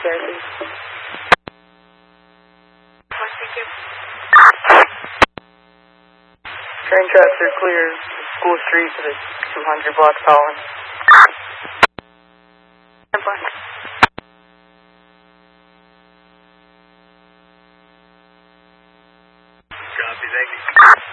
PRC. Thank you. Train tracks are clear. School Street to the 200 block Collins. Copy, thank you.